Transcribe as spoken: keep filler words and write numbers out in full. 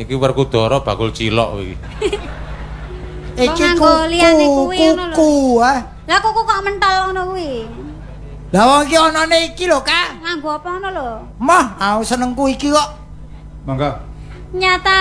Iki Werkudara bakul cilok iki. Iki kuku, ah. Lah kuku kok mentol ngono kuwi. Lah wong iki anane iki lho, Kak. Nganggo apa ngono lho? Mah, aku senengku iki kok. Mangga. Nyata